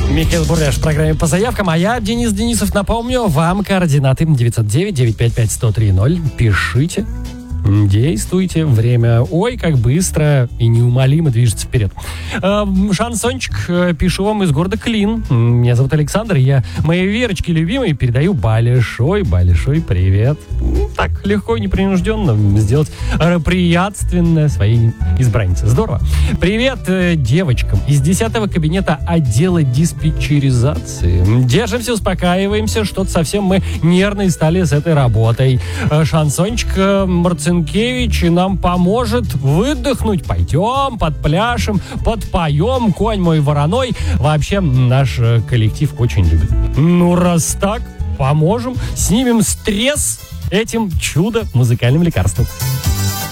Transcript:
Михаил Бурляш в программе «По заявкам», а я, Денис Денисов, напомню вам координаты 909-955-1030. Пишите, действуйте, время ой, как быстро и неумолимо движется вперед. Шансончик пишу вам из города Клин. Меня зовут Александр, я моей Верочке любимой передаю большой привет. Так легко и непринужденно сделать приятственное своей избраннице. Здорово. Привет девочкам из 10-го кабинета отдела диспетчеризации. Держимся, успокаиваемся, что-то совсем мы нервные стали с этой работой. Шансончик Марцинкевич нам поможет выдохнуть. Пойдем, подпляшем, подпоем, конь мой вороной. Вообще, наш коллектив очень любит. Ну, раз так, поможем, снимем стресс этим чудо-музыкальным лекарством.